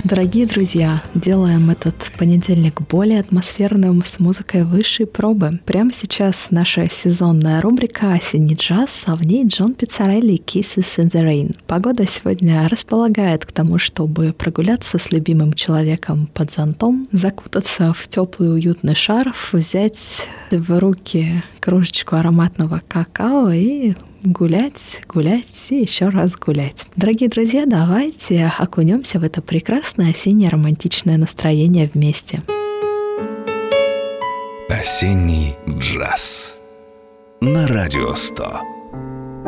Дорогие друзья, делаем этот понедельник более атмосферным с музыкой высшей пробы. Прямо сейчас наша сезонная рубрика «Осенний джаз», а в ней Джон Пиццарелли «Kisses in the Rain». Погода сегодня располагает к тому, чтобы прогуляться с любимым человеком под зонтом, закутаться в теплый уютный шарф, взять в руки кружечку ароматного какао и гулять и еще раз гулять. Дорогие друзья, давайте окунемся в это прекрасное осеннее романтичное настроение вместе. Осенний джаз на Радио 100.